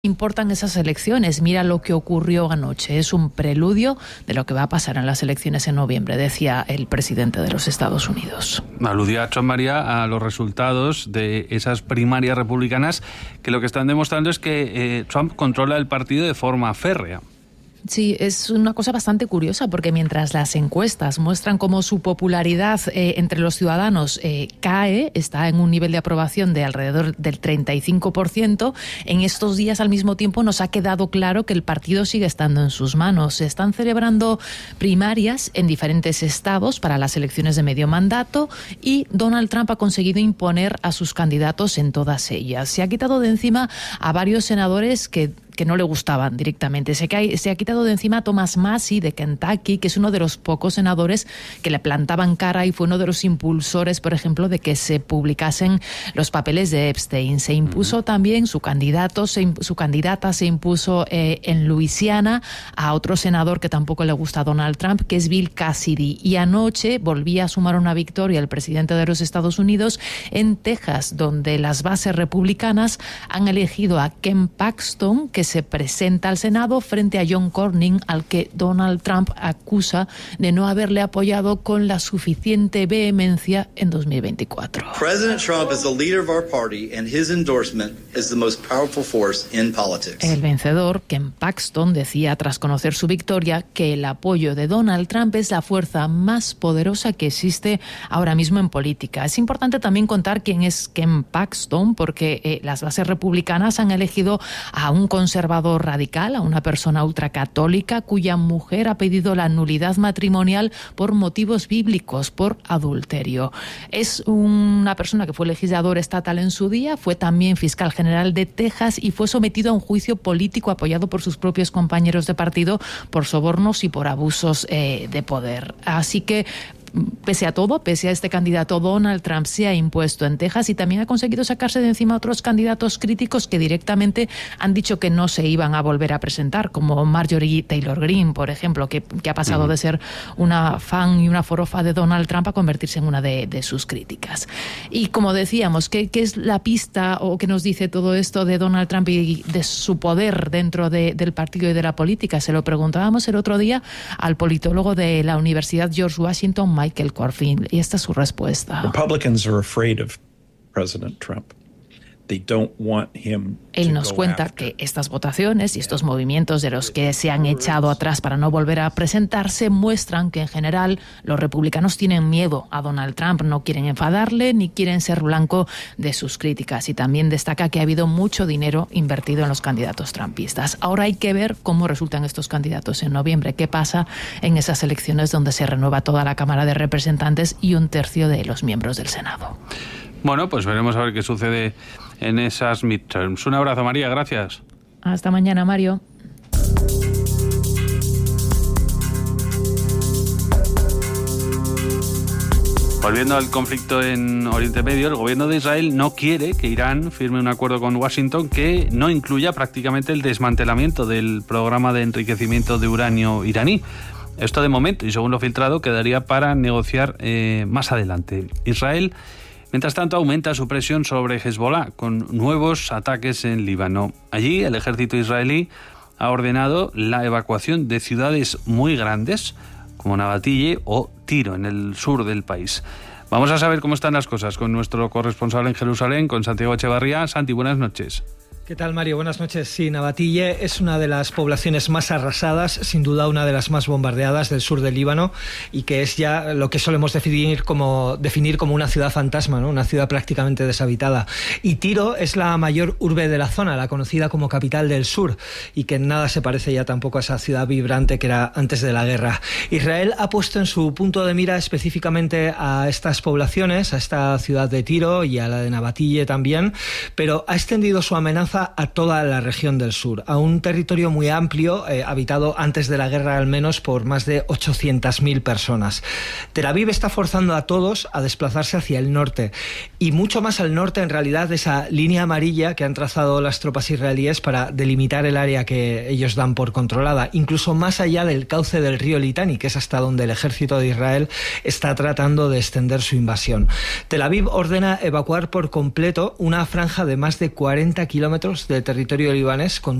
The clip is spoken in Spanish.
Importan esas elecciones. Mira lo que ocurrió anoche. Es un preludio de lo que va a pasar en las elecciones en noviembre, decía el presidente de los Estados Unidos. Aludía Trump, María, a los resultados de esas primarias republicanas que lo que están demostrando es que Trump controla el partido de forma férrea. Sí, es una cosa bastante curiosa porque mientras las encuestas muestran cómo su popularidad entre los ciudadanos cae, está en un nivel de aprobación de alrededor del 35%, en estos días al mismo tiempo nos ha quedado claro que el partido sigue estando en sus manos. Se están celebrando primarias en diferentes estados para las elecciones de medio mandato y Donald Trump ha conseguido imponer a sus candidatos en todas ellas. Se ha quitado de encima a varios senadores que no le gustaban directamente. Se ha quitado de encima a Thomas Massie de Kentucky, que es uno de los pocos senadores que le plantaban cara y fue uno de los impulsores, por ejemplo, de que se publicasen los papeles de Epstein. Se impuso también su candidata se impuso en Luisiana a otro senador que tampoco le gusta a Donald Trump, que es Bill Cassidy. Y anoche volvía a sumar una victoria el presidente de los Estados Unidos en Texas, donde las bases republicanas han elegido a Ken Paxton, que se presenta al Senado frente a John Cornyn, al que Donald Trump acusa de no haberle apoyado con la suficiente vehemencia en 2024. President Trump is the leader of our party and his endorsement is the most powerful force in politics. El vencedor, Ken Paxton, decía tras conocer su victoria que el apoyo de Donald Trump es la fuerza más poderosa que existe ahora mismo en política. Es importante también contar quién es Ken Paxton, porque las bases republicanas han elegido a un conservador radical, a una persona ultracatólica cuya mujer ha pedido la nulidad matrimonial por motivos bíblicos, por adulterio. Es una persona que fue legislador estatal en su día, fue también fiscal general de Texas y fue sometido a un juicio político apoyado por sus propios compañeros de partido por sobornos y por abusos de poder. Así que pese a todo, pese a este candidato, Donald Trump se ha impuesto en Texas y también ha conseguido sacarse de encima a otros candidatos críticos que directamente han dicho que no se iban a volver a presentar, como Marjorie Taylor Greene, por ejemplo, que ha pasado de ser una fan y una forofa de Donald Trump a convertirse en una de sus críticas. Y como decíamos, ¿qué es la pista o qué nos dice todo esto de Donald Trump y de su poder dentro del partido y de la política? Se lo preguntábamos el otro día al politólogo de la Universidad George Washington, Michael Corfin, y esta es su respuesta. Republicans are afraid of President Trump. They don't want him. Él nos cuenta que estas votaciones y estos movimientos de los que se han echado atrás para no volver a presentarse muestran que en general los republicanos tienen miedo a Donald Trump, no quieren enfadarle ni quieren ser blanco de sus críticas, y también destaca que ha habido mucho dinero invertido en los candidatos trumpistas. Ahora hay que ver cómo resultan estos candidatos en noviembre, qué pasa en esas elecciones donde se renueva toda la Cámara de Representantes y un tercio de los miembros del Senado. Bueno, pues veremos a ver qué sucede en esas midterms. Un abrazo, María, gracias. Hasta mañana, Mario. Volviendo al conflicto en Oriente Medio, el gobierno de Israel no quiere que Irán firme un acuerdo con Washington que no incluya prácticamente el desmantelamiento del programa de enriquecimiento de uranio iraní. Esto de momento, y según lo filtrado, quedaría para negociar más adelante. Israel, mientras tanto, aumenta su presión sobre Hezbollah con nuevos ataques en Líbano. Allí, el ejército israelí ha ordenado la evacuación de ciudades muy grandes, como Nabatille o Tiro, en el sur del país. Vamos a saber cómo están las cosas con nuestro corresponsal en Jerusalén, con Santiago Echevarría. Santi, buenas noches. ¿Qué tal, Mario? Buenas noches. Sí, Nabatille es una de las poblaciones más arrasadas, sin duda una de las más bombardeadas del sur del Líbano, y que es ya lo que solemos definir como una ciudad fantasma, ¿no? Una ciudad prácticamente deshabitada. Y Tiro es la mayor urbe de la zona, la conocida como capital del sur, y que en nada se parece ya tampoco a esa ciudad vibrante que era antes de la guerra. Israel ha puesto en su punto de mira específicamente a estas poblaciones, a esta ciudad de Tiro y a la de Nabatille también, pero ha extendido su amenaza a toda la región del sur, a un territorio muy amplio, habitado antes de la guerra al menos por más de 800.000 personas. Tel Aviv está forzando a todos a desplazarse hacia el norte, y mucho más al norte en realidad de esa línea amarilla que han trazado las tropas israelíes para delimitar el área que ellos dan por controlada, incluso más allá del cauce del río Litani, que es hasta donde el ejército de Israel está tratando de extender su invasión. Tel Aviv ordena evacuar por completo una franja de más de 40 kilómetros kilómetros de territorio libanés con